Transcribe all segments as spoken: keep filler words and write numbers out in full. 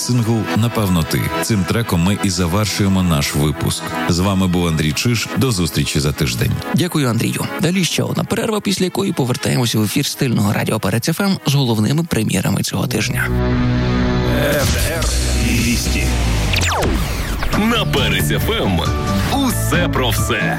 Сингл «Напевно ти». Цим треком ми і завершуємо наш випуск. З вами був Андрій Чиж. До зустрічі за тиждень. Дякую, Андрію. Далі ще одна перерва, після якої повертаємося в ефір стильного радіо Перець еф ем з головними прем'єрами цього тижня. еф ді ар двісті. На Перець еф ем усе про все.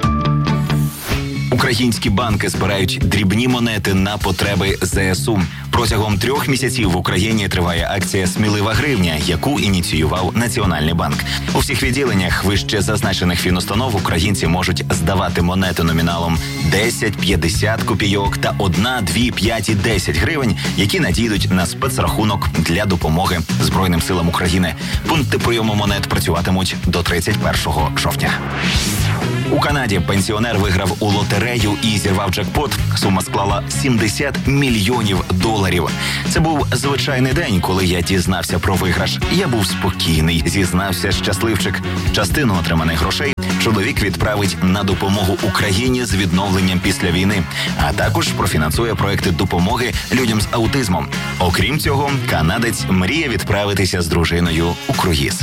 Українські банки збирають дрібні монети на потреби зе ес у. Протягом трьох місяців в Україні триває акція «Смілива гривня», яку ініціював Національний банк. У всіх відділеннях вище зазначених фінустанов українці можуть здавати монети номіналом десять, п'ятдесят копійок та одна, дві, п'ять і десять гривень, які надійдуть на спецрахунок для допомоги Збройним силам України. Пункти прийому монет працюватимуть до тридцять першого жовтня. У Канаді пенсіонер виграв у лотерею і зірвав джекпот. Сума склала сімдесят мільйонів доларів. Це був звичайний день, коли я дізнався про виграш. Я був спокійний, зізнався щасливчик. Частину отриманих грошей чоловік відправить на допомогу Україні з відновленням після війни, а також профінансує проекти допомоги людям з аутизмом. Окрім цього, канадець мріє відправитися з дружиною у круїз.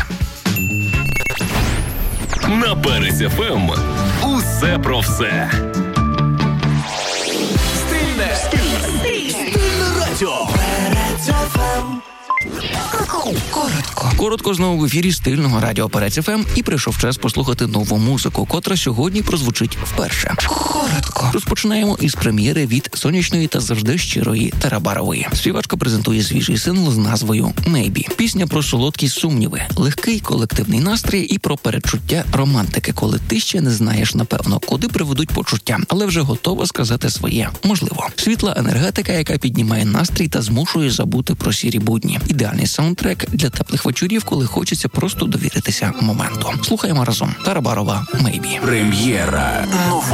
На Перець еф ем усе про все. Стильне, стильне, стильне радіо. Перець еф ем. Коротко. Коротко знову в ефірі стильного радіо Перець еф ем і прийшов час послухати нову музику, котра сьогодні прозвучить вперше. Коротко. Розпочинаємо із прем'єри від сонячної та завжди щирої Тарабарової. Співачка презентує свіжий сингл з назвою «Maybe». Пісня про солодкі сумніви, легкий колективний настрій і про передчуття романтики, коли ти ще не знаєш, напевно, куди приведуть почуття, але вже готова сказати своє. Можливо. Світла енергетика, яка піднімає настрій та змушує забути про сірі будні. Ідеальний саундтрек для теплих вечорів, коли хочеться просто довіритися моменту. Слухаємо разом. Тарабарова «Maybe». Прем'єра нового